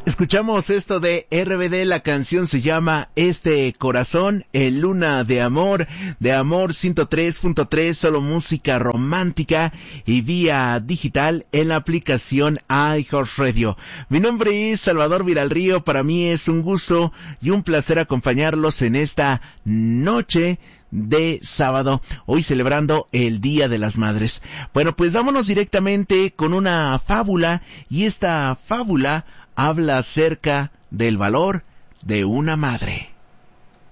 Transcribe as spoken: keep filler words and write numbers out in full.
Escuchamos esto de R B D, la canción se llama Este Corazón, en Luna de Amor, de Amor ciento tres punto tres, solo música romántica y vía digital en la aplicación iHeartRadio. Mi nombre es Salvador Viralrío, para mí es un gusto y un placer acompañarlos en esta noche de sábado, hoy celebrando el Día de las Madres. Bueno, pues vámonos directamente con una fábula, y esta fábula habla acerca del valor de una madre.